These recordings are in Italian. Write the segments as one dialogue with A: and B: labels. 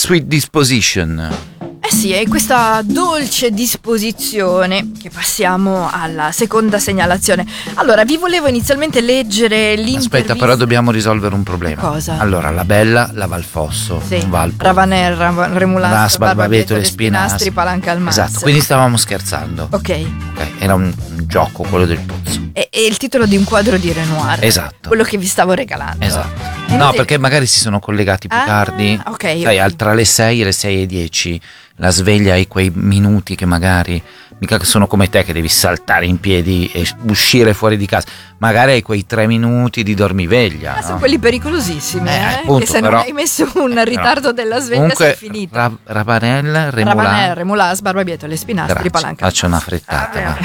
A: Sweet Disposition.
B: Eh sì, è questa dolce disposizione che passiamo alla seconda segnalazione. Allora, vi volevo inizialmente leggere l'intervista.
A: Aspetta, però dobbiamo risolvere un problema.
B: Cosa?
A: Allora, la bella la va al fosso,
B: Sì,
A: non va al po'.
B: Ravanel, Remulas,
A: Barbabietole,
B: Spinastri, Palanca al Mas.
A: Esatto, quindi stavamo scherzando.
B: Ok.
A: Era un gioco, quello del pozzo.
B: È il titolo di un quadro di Renoir.
A: Esatto.
B: Quello che vi stavo regalando.
A: Esatto. No, perché magari si sono collegati più tardi.
B: Ok.
A: Sai, tra le 6 e le 6:10 la sveglia hai quei minuti che magari mica sono come te che devi saltare in piedi e uscire fuori di casa. Magari hai quei 3 minuti di dormiveglia.
B: Sono quelli pericolosissimi,
A: appunto,
B: che se non hai messo un ritardo della sveglia
A: comunque,
B: sei finito.
A: Ravanel,
B: Remulas, Barbabietole, Spinastri,
A: Grazie,
B: Palanca.
A: faccio una frittata.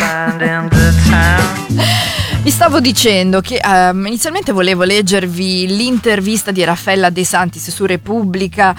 B: Vi stavo dicendo che inizialmente volevo leggervi l'intervista di Raffaella De Santis su Repubblica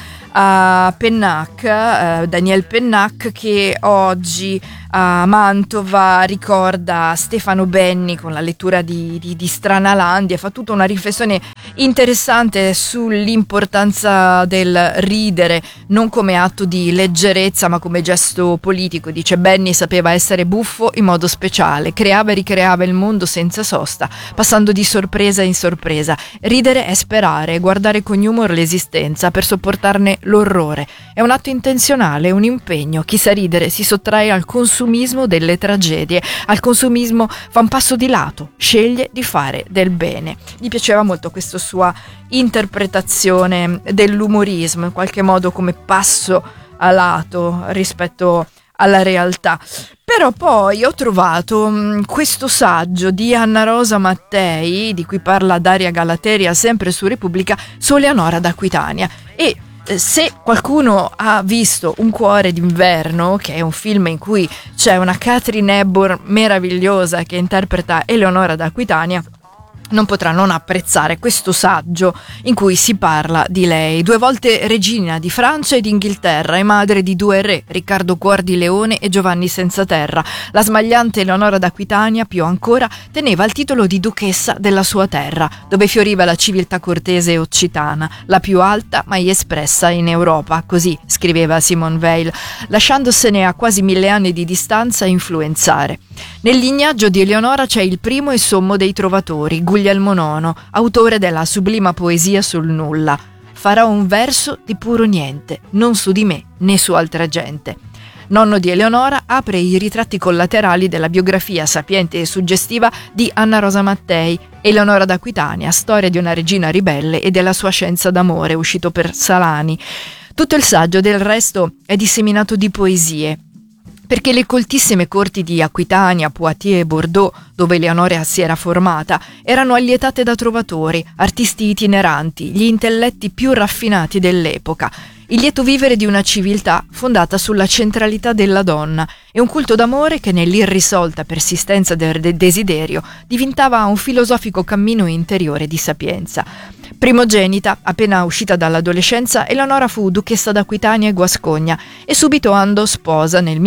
B: a Pennac, Daniel Pennac, che oggi a Mantova ricorda Stefano Benni con la lettura di Stranalandia. Fa tutta una riflessione interessante sull'importanza del ridere non come atto di leggerezza ma come gesto politico. Dice: Benni sapeva essere buffo in modo speciale, creava e ricreava il mondo senza sosta, passando di sorpresa in sorpresa. Ridere è sperare, guardare con humor l'esistenza per sopportarne l'orrore. È un atto intenzionale, un impegno. Chi sa ridere si sottrae al consumismo delle tragedie, al consumismo fa un passo di lato, sceglie di fare del bene. Gli piaceva molto questa sua interpretazione dell'umorismo, in qualche modo come passo a lato rispetto alla realtà. Però poi ho trovato questo saggio di Anna Rosa Mattei, di cui parla Daria Galateria sempre su Repubblica, su Eleonora d'Aquitania. E se qualcuno ha visto Un cuore d'inverno, che è un film in cui c'è una Katharine Hepburn meravigliosa che interpreta Eleonora d'Aquitania, non potrà non apprezzare questo saggio in cui si parla di lei. 2 volte regina di Francia e d'Inghilterra e madre di 2 re, Riccardo Cuor di Leone e Giovanni Senza Terra. La smagliante Eleonora d'Aquitania, più ancora, teneva il titolo di duchessa della sua terra, dove fioriva la civiltà cortese occitana, la più alta mai espressa in Europa, così scriveva Simone Weil, lasciandosene a quasi 1000 anni di distanza influenzare. Nel lignaggio di Eleonora c'è il primo e sommo dei trovatori, Guglielmo IX, autore della sublima poesia sul nulla. Farò un verso di puro niente, non su di me né su altra gente. Nonno di Eleonora apre i ritratti collaterali della biografia sapiente e suggestiva di Anna Rosa Mattei, Eleonora d'Aquitania, storia di una regina ribelle e della sua scienza d'amore, uscito per Salani. Tutto il saggio, del resto, è disseminato di poesie, perché le coltissime corti di Aquitania, Poitiers e Bordeaux, dove Eleonora si era formata, erano allietate da trovatori, artisti itineranti, gli intelletti più raffinati dell'epoca, il lieto vivere di una civiltà fondata sulla centralità della donna e un culto d'amore che nell'irrisolta persistenza del desiderio diventava un filosofico cammino interiore di sapienza. Primogenita, appena uscita dall'adolescenza, Eleonora fu duchessa d'Aquitania e Guascogna e subito andò sposa nel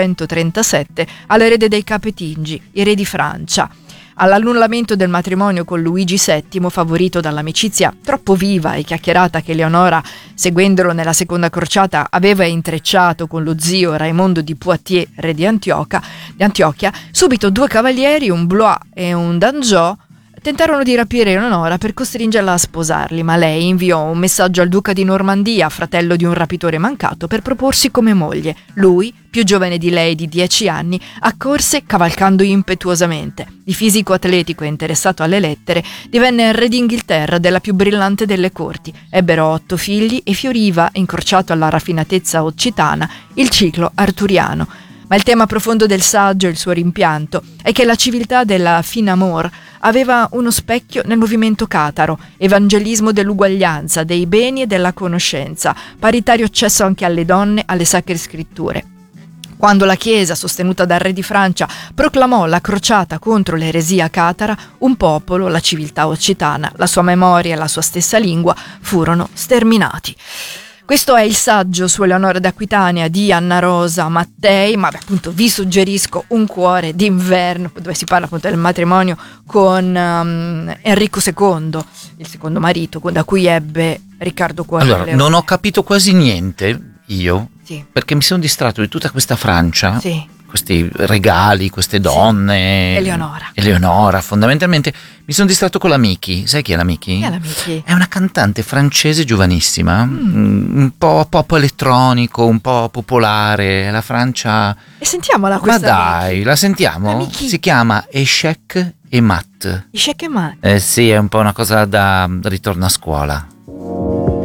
B: 1137 all'erede dei Capetingi, i re di Francia. All'annullamento del matrimonio con Luigi VII, favorito dall'amicizia troppo viva e chiacchierata che Eleonora, seguendolo nella seconda crociata, aveva intrecciato con lo zio Raimondo di Poitiers, re di Antiochia, subito 2 cavalieri, un Blois e un Dangeau, tentarono di rapire Eleonora per costringerla a sposarli, ma lei inviò un messaggio al duca di Normandia, fratello di un rapitore mancato, per proporsi come moglie. Lui, più giovane di lei di 10 anni, accorse cavalcando impetuosamente. Di fisico atletico e interessato alle lettere, divenne il re d'Inghilterra della più brillante delle corti. Ebbero 8 figli e fioriva, incrociato alla raffinatezza occitana, il ciclo arturiano. Ma il tema profondo del saggio e il suo rimpianto è che la civiltà della fin amour aveva uno specchio nel movimento cataro, evangelismo dell'uguaglianza, dei beni e della conoscenza, paritario accesso anche alle donne alle sacre scritture. Quando la Chiesa, sostenuta dal re di Francia, proclamò la crociata contro l'eresia catara, un popolo, la civiltà occitana, la sua memoria e la sua stessa lingua furono sterminati. Questo è il saggio su Eleonora d'Aquitania di Anna Rosa Mattei, ma appunto vi suggerisco Un cuore d'inverno, dove si parla appunto del matrimonio con Enrico II, il secondo marito, da cui ebbe Riccardo IV.
A: Allora, non ho capito quasi niente io,
B: Sì.
A: perché mi sono distratto di tutta questa Francia,
B: Sì.
A: questi regali, queste donne.
B: Eleonora,
A: fondamentalmente mi sono distratto con la Miki. Sai chi è la Miki?
B: Chi è la Miki?
A: È una cantante francese giovanissima, un po' pop elettronico, un po' popolare. La Francia.
B: E sentiamola
A: Ma
B: questa
A: dai,
B: Miki.
A: la sentiamo?
B: La Miki.
A: Si chiama Echec et Mat.
B: Ishek e Mat.
A: Sì, è un po' una cosa da ritorno a scuola.